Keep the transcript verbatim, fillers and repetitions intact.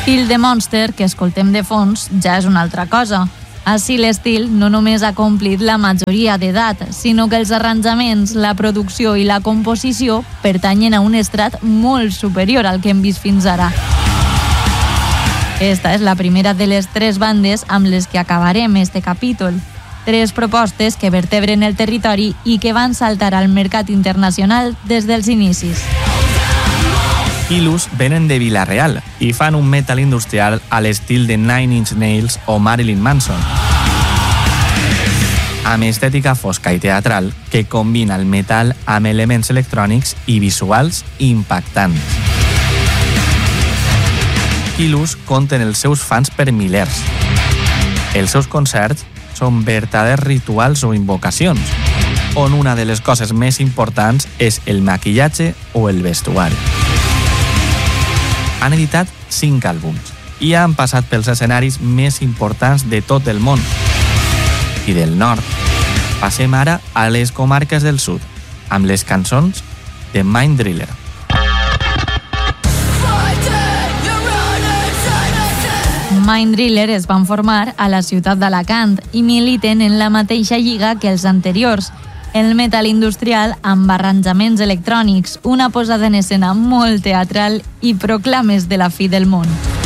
L'estil de Monster que escoltem de fons ja és una altra cosa. Així l'estil no només ha complit la majoria d'edat, sinó que els arranjaments, la producció i la composició pertanyen a un estrat molt superior al que hem vist fins ara. Esta és la primera de les tres bandes amb les que acabarem este capítol. Tres propostes que vertebren el territori i que van saltar al mercat internacional des dels inicis. Killus venen de Vila-real i fan un metal industrial a l'estil de Nine Inch Nails o Marilyn Manson, amb estètica fosca i teatral que combina el metal amb elements electrònics i visuals impactants. Killus compten els seus fans per milers. Els seus concerts són verdaders rituals o invocacions, on una de les coses més importants és el maquillatge o el vestuari. Han editat cinc àlbums i han passat pels escenaris més importants de tot el món i del nord. Passem ara a les comarques del sud, amb les cançons de Mindriller. Mindriller es van formar a la ciutat d'Alacant i militen en la mateixa lliga que els anteriors, el metal industrial amb arranjaments electrònics, una posada en escena molt teatral i proclames de la fi del món.